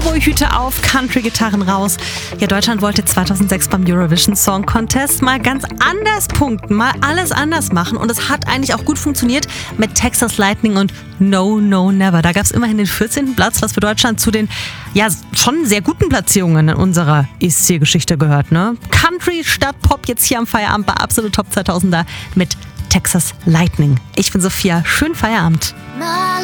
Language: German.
Cowboy-Hüte auf, Country-Gitarren raus. Ja, Deutschland wollte 2006 beim Eurovision Song Contest mal ganz anders punkten, mal alles anders machen. Und es hat eigentlich auch gut funktioniert mit Texas Lightning und No, No, Never. Da gab es immerhin den 14. Platz, was für Deutschland zu den ja schon sehr guten Platzierungen in unserer ESC-Geschichte gehört. Ne? Country statt Pop jetzt hier am Feierabend bei Absolut Top 2000er mit Texas Lightning. Ich bin Sophia. Schönen Feierabend.